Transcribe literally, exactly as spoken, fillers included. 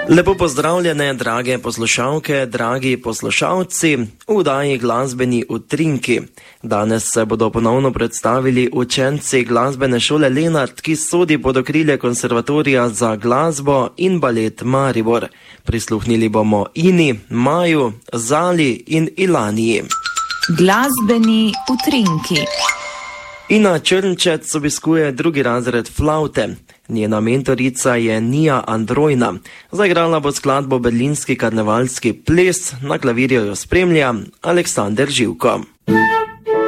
Lepo pozdravljene, drage poslušalke, dragi poslušalci, v oddaji Glasbeni utrinki. Danes se bodo ponovno predstavili učenci glasbene šole Lenart, ki sodi pod okrilje Konservatorija za glasbo in balet Maribor. Prisluhnili bomo Ini, Maju, Zali in Ilaniji. Glasbeni utrinki. Ina Črnčec obiskuje drugi razred flavte. Njena mentorica je Nija Androjna. Zaigrala bo skladbo Berlinski karnevalski ples, na klavirju jo spremlja Aleksander Živko.